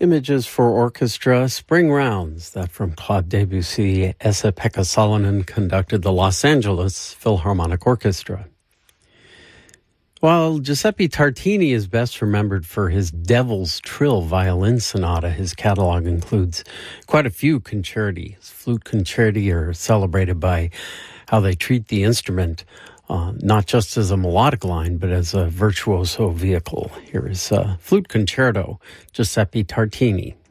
Images for Orchestra, Spring Rounds, that from Claude Debussy. Esa-Pekka Salonen conducted the Los Angeles Philharmonic Orchestra. While Giuseppe Tartini is best remembered for his Devil's Trill violin sonata, his catalog includes quite a few concerti. Flute concerti are celebrated by how they treat the instrument, not just as a melodic line, but as a virtuoso vehicle. Here is Flute Concerto, Giuseppe Tartini.